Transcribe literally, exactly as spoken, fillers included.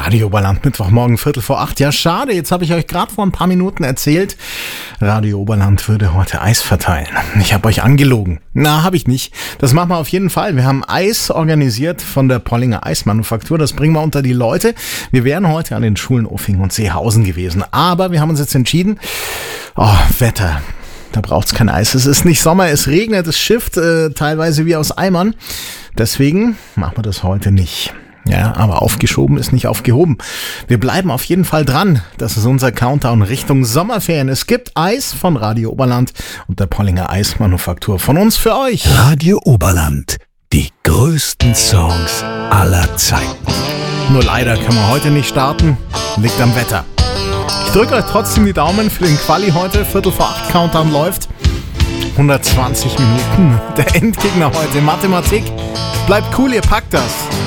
Radio Oberland, Mittwochmorgen, Viertel vor acht. Ja, schade, jetzt habe ich euch gerade vor ein paar Minuten erzählt, Radio Oberland würde heute Eis verteilen. Ich habe euch angelogen. Na, habe ich nicht. Das machen wir auf jeden Fall. Wir haben Eis organisiert von der Pollinger Eismanufaktur. Das bringen wir unter die Leute. Wir wären heute an den Schulen Uffing und Seehausen gewesen. Aber wir haben uns jetzt entschieden, oh, Wetter. Da braucht's kein Eis. Es ist nicht Sommer, es regnet, es schifft äh, teilweise wie aus Eimern. Deswegen machen wir das heute nicht. Ja, aber aufgeschoben ist nicht aufgehoben. Wir bleiben auf jeden Fall dran. Das ist unser Countdown Richtung Sommerferien. Es gibt Eis von Radio Oberland und der Pollinger Eismanufaktur von uns für euch. Radio Oberland, die größten Songs aller Zeiten. Nur leider können wir heute nicht starten. Liegt am Wetter. Ich drücke euch trotzdem die Daumen für den Quali heute. Viertel vor acht Countdown läuft. hundertzwanzig Minuten. Der Endgegner heute. Mathematik. Bleibt cool, ihr packt das.